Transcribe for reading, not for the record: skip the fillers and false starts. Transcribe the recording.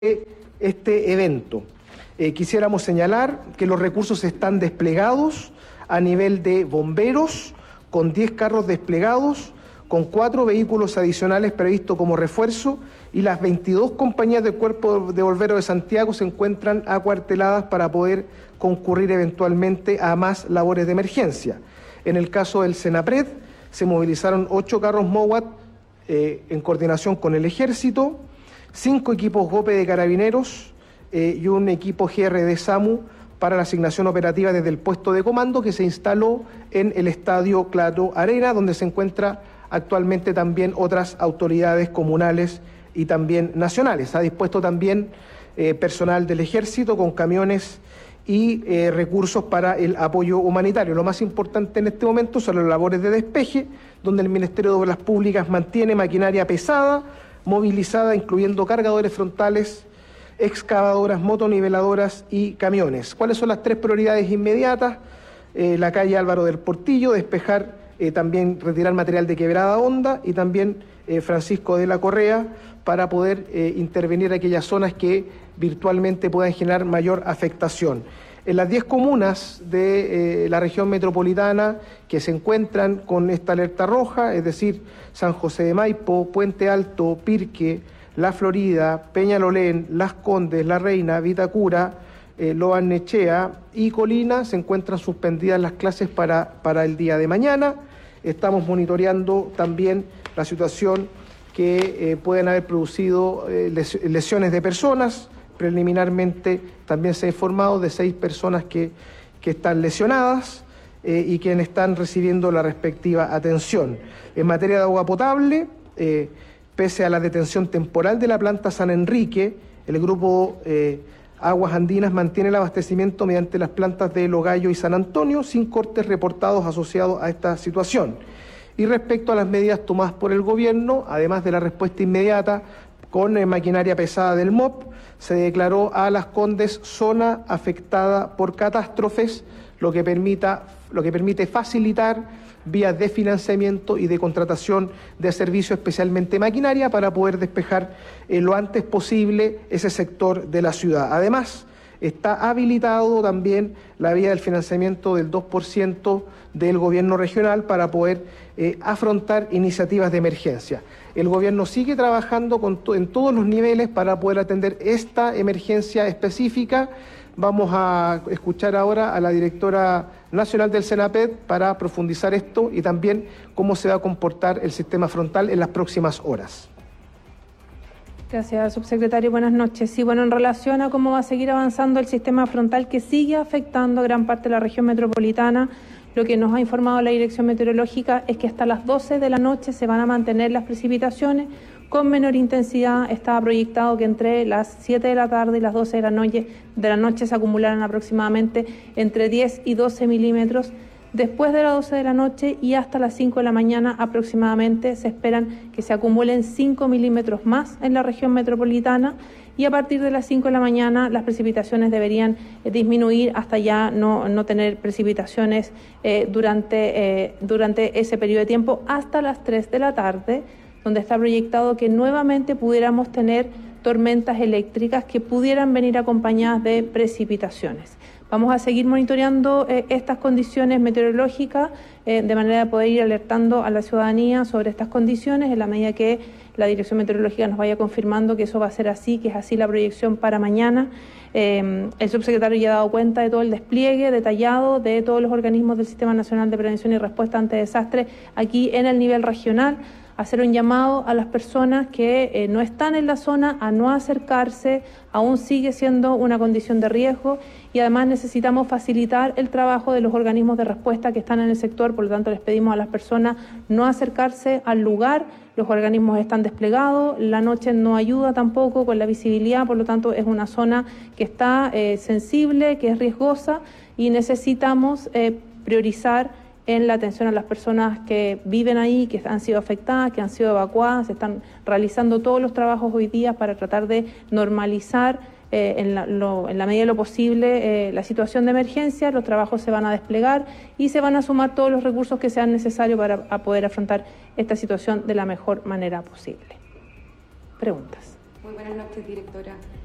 este evento. Quisiéramos señalar que los recursos están desplegados a nivel de bomberos, con 10 carros desplegados, con 4 vehículos adicionales previstos como refuerzo, y las 22 compañías del Cuerpo de Bomberos de Santiago se encuentran acuarteladas para poder concurrir eventualmente a más labores de emergencia. En el caso del Senapred, se movilizaron 8 carros MOWAT en coordinación con el Ejército, 5 equipos GOPE de Carabineros y un equipo GRD SAMU para la asignación operativa desde el puesto de comando que se instaló en el Estadio Claro Arena, donde se encuentra actualmente también otras autoridades comunales y también nacionales. Ha dispuesto también personal del Ejército con camiones y recursos para el apoyo humanitario. Lo más importante en este momento son las labores de despeje, donde el Ministerio de Obras Públicas mantiene maquinaria pesada, movilizada, incluyendo cargadores frontales, excavadoras, motoniveladoras y camiones. ¿Cuáles son las 3 prioridades inmediatas? La calle Álvaro del Portillo, despejar, también retirar material de Quebrada Honda, y también Francisco de la Correa, para poder intervenir aquellas zonas que virtualmente puedan generar mayor afectación. En las 10 comunas de la región metropolitana que se encuentran con esta alerta roja, es decir, San José de Maipo, Puente Alto, Pirque, La Florida, Peñalolén, Las Condes, La Reina, Vitacura, Loarnechea y Colina, se encuentran suspendidas las clases para el día de mañana. Estamos monitoreando también la situación que pueden haber producido lesiones de personas. Preliminarmente también se ha informado de 6 personas que están lesionadas y quienes están recibiendo la respectiva atención. En materia de agua potable, pese a la detención temporal de la planta San Enrique, el grupo Aguas Andinas mantiene el abastecimiento mediante las plantas de Logallo y San Antonio, sin cortes reportados asociados a esta situación. Y respecto a las medidas tomadas por el gobierno, además de la respuesta inmediata con maquinaria pesada del MOP, se declaró a Las Condes zona afectada por catástrofes, lo que permite facilitar vías de financiamiento y de contratación de servicios, especialmente maquinaria, para poder despejar lo antes posible ese sector de la ciudad. Además, está habilitado también la vía del financiamiento del 2% del gobierno regional para poder afrontar iniciativas de emergencia. El gobierno sigue trabajando en todos los niveles para poder atender esta emergencia específica. Vamos a escuchar ahora a la directora nacional del Senapred para profundizar esto y también cómo se va a comportar el sistema frontal en las próximas horas. Gracias, subsecretario. Buenas noches. Sí, bueno, en relación a cómo va a seguir avanzando el sistema frontal que sigue afectando a gran parte de la región metropolitana, lo que nos ha informado la Dirección Meteorológica es que hasta las 12 de la noche se van a mantener las precipitaciones con menor intensidad. Estaba proyectado que entre las 7 de la tarde y las 12 de la noche se acumularan aproximadamente entre 10 y 12 milímetros. Después de las 12 de la noche y hasta las 5 de la mañana aproximadamente se esperan que se acumulen 5 milímetros más en la región metropolitana, y a partir de las 5 de la mañana las precipitaciones deberían disminuir hasta ya no tener precipitaciones durante ese periodo de tiempo hasta las 3 de la tarde, donde está proyectado que nuevamente pudiéramos tener tormentas eléctricas que pudieran venir acompañadas de precipitaciones. Vamos a seguir monitoreando estas condiciones meteorológicas de manera de poder ir alertando a la ciudadanía sobre estas condiciones en la medida que la Dirección Meteorológica nos vaya confirmando que eso va a ser así, que es así la proyección para mañana. El subsecretario ya ha dado cuenta de todo el despliegue detallado de todos los organismos del Sistema Nacional de Prevención y Respuesta ante Desastres aquí en el nivel regional. Hacer un llamado a las personas que no están en la zona a no acercarse, aún sigue siendo una condición de riesgo, y además necesitamos facilitar el trabajo de los organismos de respuesta que están en el sector. Por lo tanto, les pedimos a las personas no acercarse al lugar. Los organismos están desplegados, la noche no ayuda tampoco con la visibilidad, por lo tanto es una zona que está sensible, que es riesgosa, y necesitamos priorizar en la atención a las personas que viven ahí, que han sido afectadas, que han sido evacuadas. Se están realizando todos los trabajos hoy día para tratar de normalizar en la medida de lo posible la situación de emergencia. Los trabajos se van a desplegar y se van a sumar todos los recursos que sean necesarios para poder afrontar esta situación de la mejor manera posible. Preguntas. Muy buenas noches, directora.